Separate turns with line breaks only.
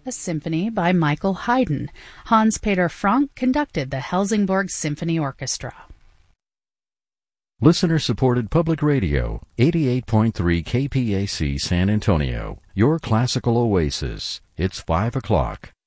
a symphony by Michael Haydn. Hans-Peter Frank conducted the Helsingborg Symphony Orchestra.
Listener-supported public radio, 88.3 KPAC San Antonio, your classical oasis. It's 5 o'clock.